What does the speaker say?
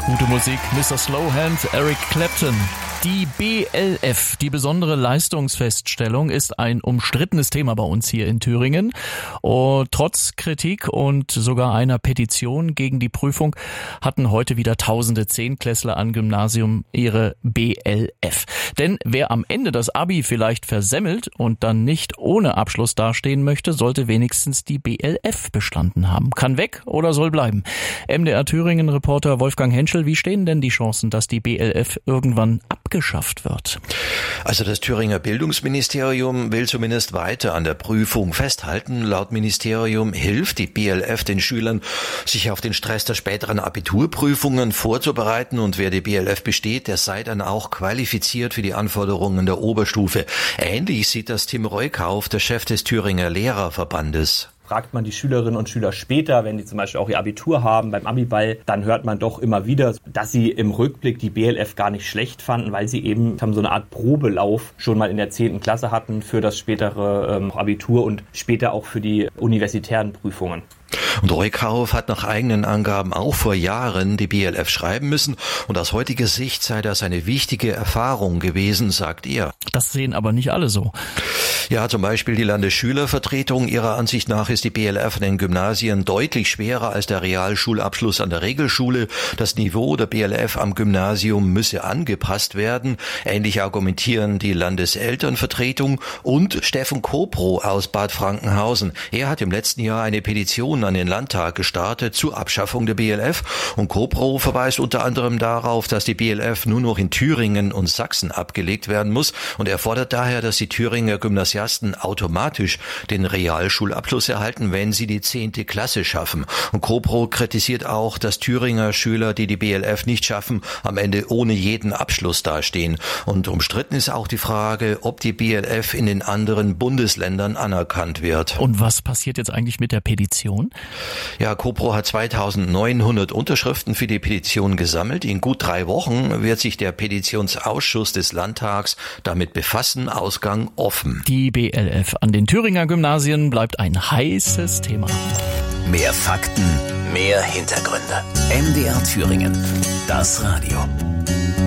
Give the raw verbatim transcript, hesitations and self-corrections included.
Gute Musik, Mister Slowhand, Eric Clapton. Die B L F, die besondere Leistungsfeststellung, ist ein umstrittenes Thema bei uns hier in Thüringen. Und trotz Kritik und sogar einer Petition gegen die Prüfung hatten heute wieder tausende Zehnklässler am Gymnasium ihre B L F. Denn wer am Ende das Abi vielleicht versemmelt und dann nicht ohne Abschluss dastehen möchte, sollte wenigstens die B L F bestanden haben. Kann weg oder soll bleiben? M D R Thüringen-Reporter Wolfgang Henschel, wie stehen denn die Chancen, dass die B L F irgendwann abgeschafft wird? Also das Thüringer Bildungsministerium will zumindest weiter an der Prüfung festhalten. Laut Ministerium hilft die B L F den Schülern, sich auf den Stress der späteren Abiturprüfungen vorzubereiten, und wer die B L F besteht, der sei dann auch qualifiziert für die Anforderungen der Oberstufe. Ähnlich sieht das Tim Reukauf, der Chef des Thüringer Lehrerverbandes. Fragt man die Schülerinnen und Schüler später, wenn die zum Beispiel auch ihr Abitur haben, beim Abiball, dann hört man doch immer wieder, dass sie im Rückblick die B L F gar nicht schlecht fanden, weil sie eben haben so eine Art Probelauf schon mal in der zehnten Klasse hatten für das spätere ähm, Abitur und später auch für die universitären Prüfungen. Und Reukauf hat nach eigenen Angaben auch vor Jahren die B L F schreiben müssen, und aus heutiger Sicht sei das eine wichtige Erfahrung gewesen, sagt er. Das sehen aber nicht alle so. Ja, zum Beispiel die Landesschülervertretung. Ihrer Ansicht nach ist die B L F an den Gymnasien deutlich schwerer als der Realschulabschluss an der Regelschule. Das Niveau der B L F am Gymnasium müsse angepasst werden. Ähnlich argumentieren die Landeselternvertretung und Steffen Kopro aus Bad Frankenhausen. Er hat im letzten Jahr eine Petition an den Landtag gestartet zur Abschaffung der B L F, und Kopro verweist unter anderem darauf, dass die B L F nur noch in Thüringen und Sachsen abgelegt werden muss, und er fordert daher, dass die Thüringer Gymnasiasten automatisch den Realschulabschluss erhalten, wenn sie die zehnte Klasse schaffen. Und Kopro kritisiert auch, dass Thüringer Schüler, die die B L F nicht schaffen, am Ende ohne jeden Abschluss dastehen. Und umstritten ist auch die Frage, ob die B L F in den anderen Bundesländern anerkannt wird. Und was passiert jetzt eigentlich mit der Petition? Ja, Kopro hat zweitausendneunhundert Unterschriften für die Petition gesammelt. In gut drei Wochen wird sich der Petitionsausschuss des Landtags damit befassen. Ausgang offen. Die B L F an den Thüringer Gymnasien bleibt ein heißes Thema. Mehr Fakten, mehr Hintergründe. M D R Thüringen, das Radio.